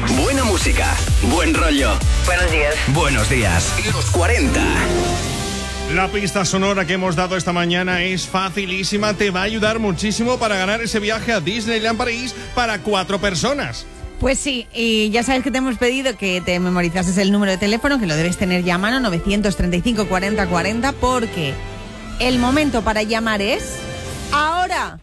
Buena música, buen rollo. Buenos días. Buenos días. Los 40. La pista sonora que hemos dado esta mañana es facilísima. Te va a ayudar muchísimo para ganar ese viaje a Disneyland París para 4 personas. Pues sí, y ya sabes que te hemos pedido que te memorizases el número de teléfono, que lo debes tener ya a mano, 935 40 40, porque el momento para llamar es ahora.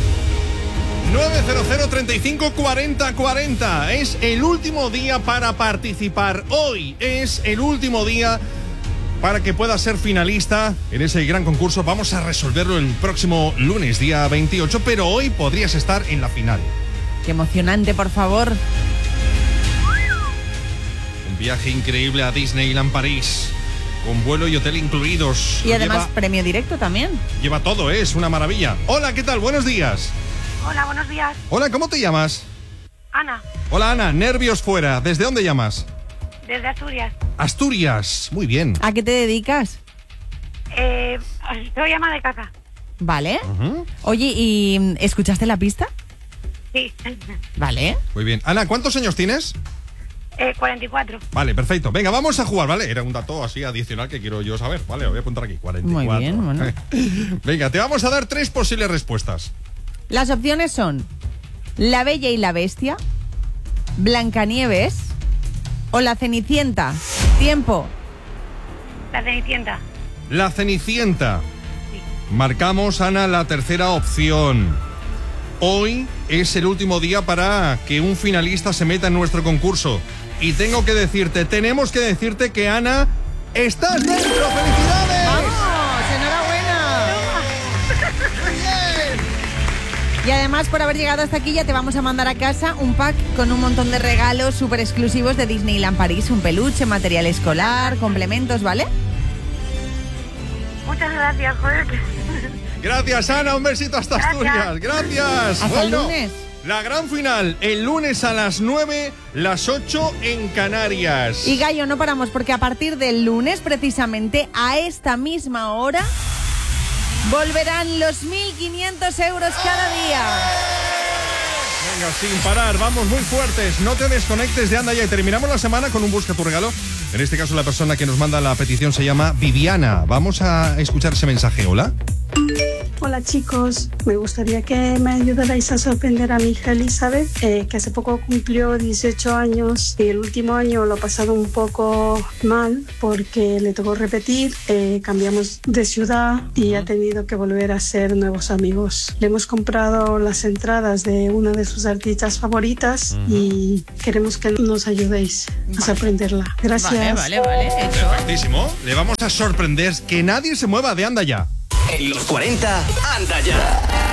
900 35 40 40. Es el último día para participar. Hoy es el último día para que puedas ser finalista en ese gran concurso. Vamos a resolverlo el próximo lunes, día 28, pero hoy podrías estar en la final. Qué emocionante, por favor. Un viaje increíble a Disneyland París, con vuelo y hotel incluidos. Y además premio directo también. Lleva todo, es una maravilla. Hola, ¿qué tal? Buenos días. Hola, buenos días. Hola, ¿cómo te llamas? Ana, Hola, Ana, nervios fuera. ¿Desde dónde llamas? desde Asturias. Asturias, muy bien. ¿A qué te dedicas? Soy ama de casa. Vale. Oye, ¿y escuchaste la pista? Sí. Vale. Muy bien. Ana, ¿cuántos años tienes? 44. Vale, perfecto. Venga, vamos a jugar, ¿vale? Era un dato así adicional que quiero yo saber. Vale, lo voy a apuntar aquí. 44. Muy bien, bueno. Venga, te vamos a dar 3 posibles respuestas. Las opciones son La Bella y la Bestia, Blancanieves o La Cenicienta. Tiempo. La Cenicienta. La Cenicienta. Marcamos, Ana, la tercera opción. Hoy es el último día para que un finalista se meta en nuestro concurso. Y tenemos que decirte que, Ana, estás dentro. ¡Felicidades! ¡Vamos! ¡Enhorabuena! Y además, por haber llegado hasta aquí, ya te vamos a mandar a casa un pack con un montón de regalos súper exclusivos de Disneyland París. Un peluche, material escolar, complementos, ¿vale? Muchas gracias, joder. Gracias, Ana. Un besito hasta Asturias. Gracias. Hasta el lunes. La gran final, el lunes a las 9, las 8 en Canarias. Y Gallo, no paramos porque a partir del lunes, precisamente a esta misma hora, volverán los 1.500 euros cada día. Venga, sin parar, vamos muy fuertes. No te desconectes de Anda Ya. Y terminamos la semana con un Busca tu Regalo. En este caso, la persona que nos manda la petición se llama Viviana. Vamos a escuchar ese mensaje. Hola. Hola chicos, me gustaría que me ayudarais a sorprender a mi hija Elizabeth, que hace poco cumplió 18 años y el último año lo ha pasado un poco mal porque le tocó repetir, cambiamos de ciudad y ha tenido que volver a hacer nuevos amigos. Le hemos comprado las entradas de una de sus artistas favoritas y queremos que nos ayudéis a sorprenderla. Gracias. Vale, hecho. Perfectísimo. Le vamos a sorprender. Que nadie se mueva de Anda Ya. En los 40, Anda Ya.